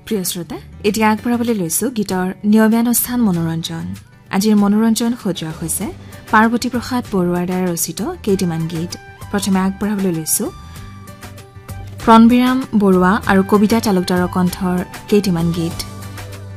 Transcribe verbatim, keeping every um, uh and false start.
প্ৰিয় শ্ৰোতা এতিয়া আগবঢ়াবলৈ লৈছো গীতৰ নিয়মীয়ানুষ্ঠান মনোৰঞ্জন আজিৰ মনোৰঞ্জন সজোৱা হৈছে পাৰ্বতী প্ৰসাদ বৰুৱাৰ দ্বাৰা ৰচিত কেইটিমান গীত প্ৰথমে আগবঢ়াবলৈ লৈছো প্ৰণবিৰাম বৰুৱা আৰু কবিতা তালুকদাৰৰ কণ্ঠৰ কেইটিমান গীত